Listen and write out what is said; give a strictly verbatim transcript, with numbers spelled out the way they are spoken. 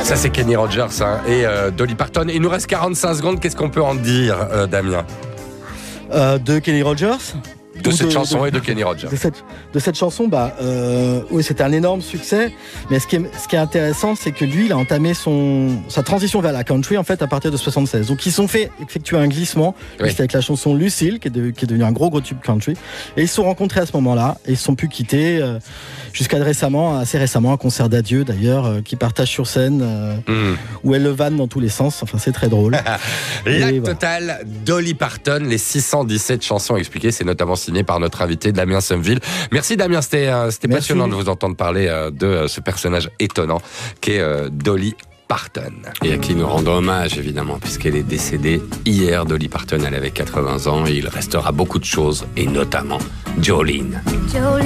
Ça, c'est Kenny Rogers hein, et euh, Dolly Parton. Il nous reste quarante-cinq secondes. Qu'est-ce qu'on peut en dire, euh, Damien euh, De Kenny Rogers De cette de, chanson de, et de Kenny Rogers. De cette, de cette chanson, bah, euh, oui, c'était un énorme succès. Mais ce qui est, ce qui est intéressant, c'est que lui, il a entamé son, sa transition vers la country en fait à partir de soixante-seize. Donc ils sont fait effectuer un glissement. Oui. C'était avec la chanson Lucille, qui est, de, qui est devenue un gros gros tube country. Et ils se sont rencontrés à ce moment-là et ils se sont pu quitter euh, jusqu'à récemment, assez récemment, un concert d'adieu d'ailleurs, euh, qui partagent sur scène euh, mm. où elle le vanne dans tous les sens. Enfin, c'est très drôle. Lac voilà. Total, Dolly Parton, les six cent dix-sept chansons expliquées, c'est notamment signé par notre invité Damien Somville. Merci Damien, c'était, euh, c'était passionnant de vous entendre parler euh, de euh, ce personnage étonnant qu'est euh, Dolly Parton. Et à qui nous rendons hommage évidemment, puisqu'elle est décédée hier. Dolly Parton, elle avait quatre-vingts ans et il restera beaucoup de choses, et notamment Jolene. Jolene.